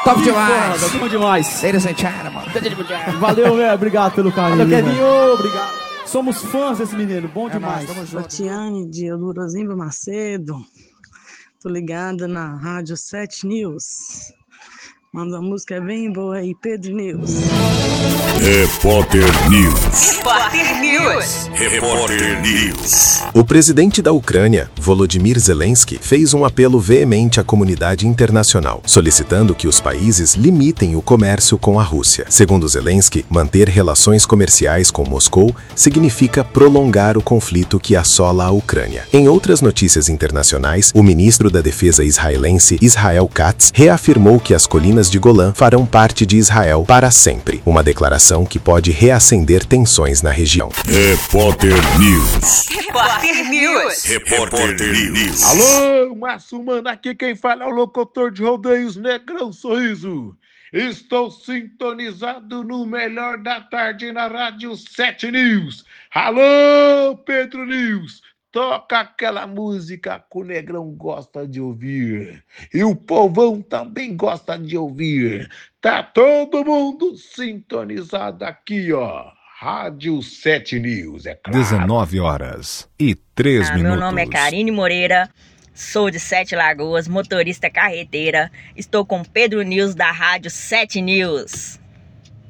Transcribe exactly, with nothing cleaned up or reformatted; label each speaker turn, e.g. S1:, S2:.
S1: Top demais.
S2: Foda, bom demais.
S1: Ladies and gentlemen.
S2: Valeu, velho. Obrigado pelo carinho.
S3: Valeu,
S2: velho.
S3: Kevinho. Obrigado.
S2: Somos fãs desse menino. Bom demais.
S4: Tatiane de Eudorozinho Macedo. Tô ligada na Rádio sete News. Manda uma música bem boa aí, Pedro News.
S5: Repórter News.
S6: Repórter News.
S5: Repórter News.
S7: O presidente da Ucrânia, Volodymyr Zelensky, fez um apelo veemente à comunidade internacional, solicitando que os países limitem o comércio com a Rússia. Segundo Zelensky, manter relações comerciais com Moscou significa prolongar o conflito que assola a Ucrânia. Em outras notícias internacionais, o ministro da Defesa israelense Israel Katz reafirmou que as colinas de Golã farão parte de Israel para sempre, uma declaração que pode reacender tensões na região.
S5: Repórter News.
S6: Repórter News.
S5: Repórter News.
S8: Alô, Márcio Mano, aqui quem fala é o locutor de rodeios Negrão Sorriso. Estou sintonizado no melhor da tarde na Rádio sete News. Alô, Pedro News. Toca aquela música que o Negrão gosta de ouvir. E o povão também gosta de ouvir. Tá todo mundo sintonizado aqui, ó. Rádio sete News, é claro.
S5: dezenove horas e três
S9: ah,
S5: minutos.
S9: Meu nome é Karine Moreira, sou de Sete Lagoas, motorista carreteira. Estou com Pedro News da Rádio sete News.